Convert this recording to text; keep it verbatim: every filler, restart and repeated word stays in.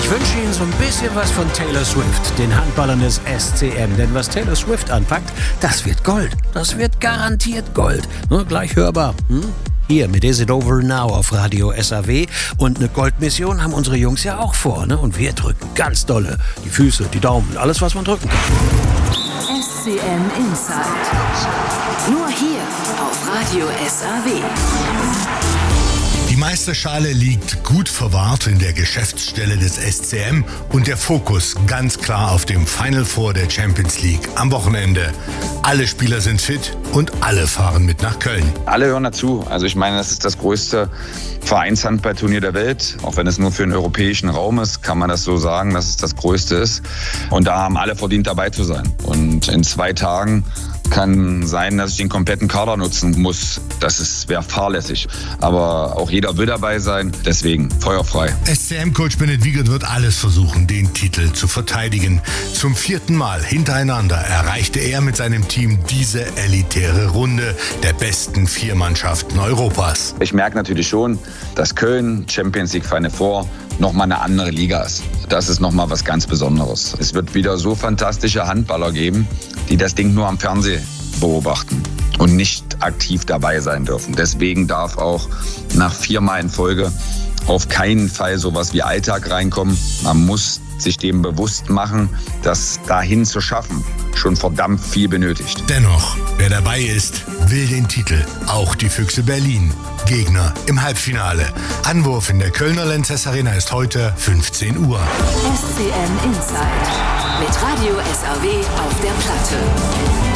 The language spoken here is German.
Ich wünsche Ihnen so ein bisschen was von Taylor Swift, den Handballern des S C M. Denn was Taylor Swift anpackt, das wird Gold. Das wird garantiert Gold. Nur gleich hörbar. Hm? Hier mit Is It Over Now auf Radio S A W. Und eine Goldmission haben unsere Jungs ja auch vor. Ne? Und wir drücken ganz dolle die Füße, die Daumen, alles, was man drücken kann. S C M Inside. Nur hier auf Radio S A W. Die Meisterschale liegt gut verwahrt in der Geschäftsstelle des S C M und der Fokus ganz klar auf dem Final Four der Champions League am Wochenende. Alle Spieler sind fit und alle fahren mit nach Köln. Alle hören dazu. Also ich meine, das ist das größte Vereinshandballturnier der Welt. Auch wenn es nur für den europäischen Raum ist, kann man das so sagen, dass es das größte ist. Und da haben alle verdient, dabei zu sein. Und in zwei Tagen kann sein, dass ich den kompletten Kader nutzen muss. Das wäre fahrlässig. Aber auch jeder will dabei sein. Deswegen feuerfrei. S C M-Coach Bennett Wiegert wird alles versuchen, den Titel zu verteidigen. Zum vierten Mal hintereinander erreichte er mit seinem Team diese elitäre Runde der besten vier Mannschaften Europas. Ich merke natürlich schon, dass Köln, Champions League Final Four, nochmal eine andere Liga ist. Das ist nochmal was ganz Besonderes. Es wird wieder so fantastische Handballer geben, die das Ding nur am Fernsehen beobachten und nicht aktiv dabei sein dürfen. Deswegen darf auch nach viermal in Folge auf keinen Fall sowas wie Alltag reinkommen. Man muss sich dem bewusst machen, dass dahin zu schaffen schon verdammt viel benötigt. Dennoch, wer dabei ist, will den Titel. Auch die Füchse Berlin. Gegner im Halbfinale. Anwurf in der Kölner Lanxess Arena ist heute fünfzehn Uhr. S C M Inside mit Radio S A W auf der Platte.